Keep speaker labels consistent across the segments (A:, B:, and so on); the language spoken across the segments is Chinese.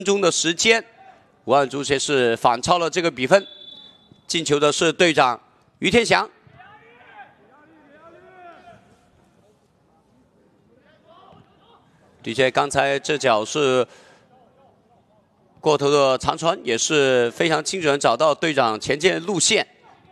A: 钟的时间，武汉足协是反超了这个比分，进球的是队长于天祥。的确，刚才这脚是过头的长传，也是非常精准找到队长前进路线。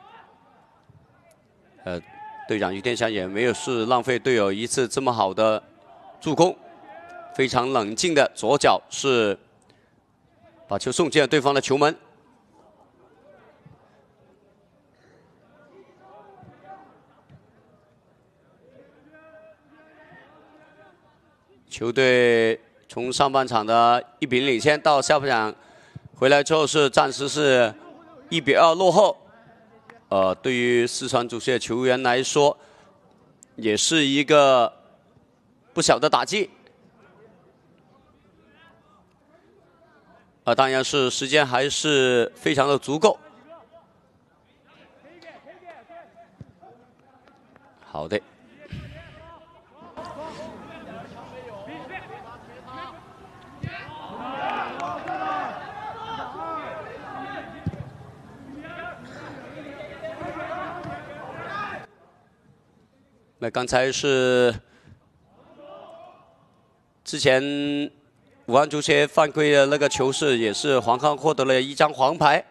A: 队长于天祥也没有是浪费队友一次这么好的助攻，非常冷静的左脚是把球送进了对方的球门。球队从上半场的1比0领先，到下半场回来之后是暂时是1比2落后。对于四川足协的球员来说，也是一个不小的打击。当然是时间还是非常的足够。好的。那刚才是之前武汉足协犯规的那个球是，也是黄康获得了1张黄牌。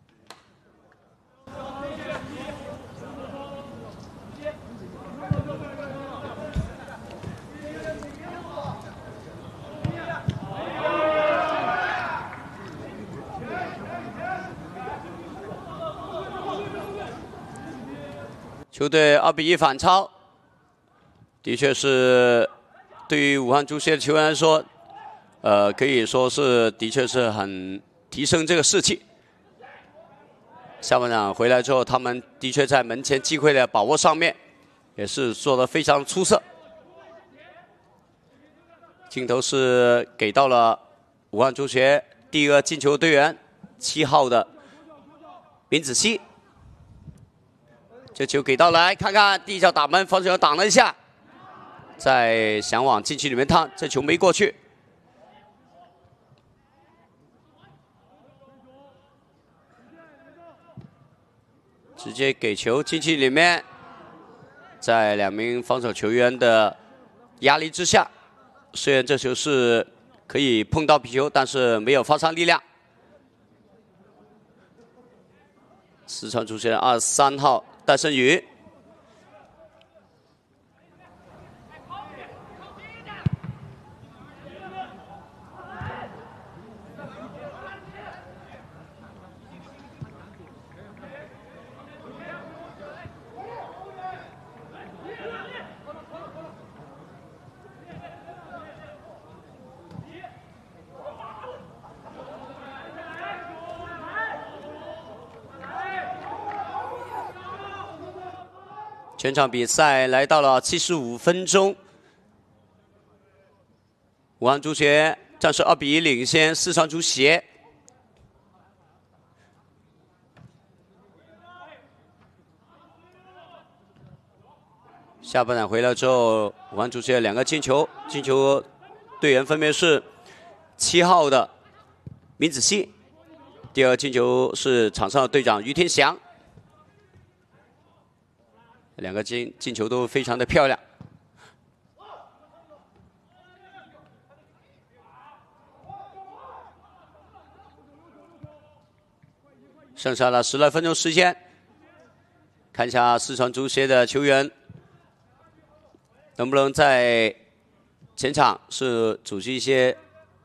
A: 球队2比1反超。的确是，对于武汉足协的球员来说，可以说是的确是很提升这个士气。下半场回来之后，他们的确在门前机会的把握上面，也是做得非常出色。镜头是给到了武汉足协第一个进球队员7号的闵子熙，这球给到来，看看第一脚打门，防守员挡了一下。在想往禁区里面趟，这球没过去。直接给球禁区里面，在2名防守球员的压力之下，虽然这球是可以碰到皮球，但是没有发伤力量。四川足协的23号戴胜宇。全场比赛来到了75分钟，武汉足协暂时2比1领先四川足协。下半场回来之后，武汉足协2个进球，进球队员分别是7号的闵子熙，第2个进球是场上的队长于天祥。2个进球都非常的漂亮。剩下了10来分钟时间，看一下四川足协的球员能不能在前场是组织一些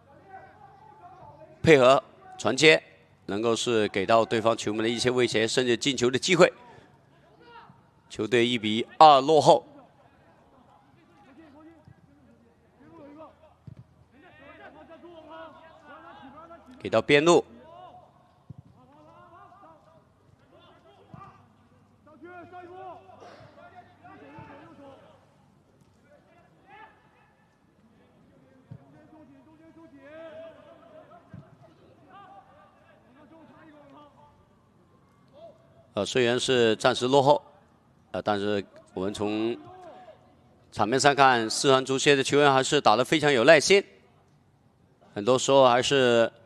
A: 配合传接，能够是给到对方球门的一些威胁，甚至进球的机会。球队1比2落后。给到边路。虽然是暂时落后。但是我们从场面上看，四川足协的球员还是打得非常有耐心，很多时候还是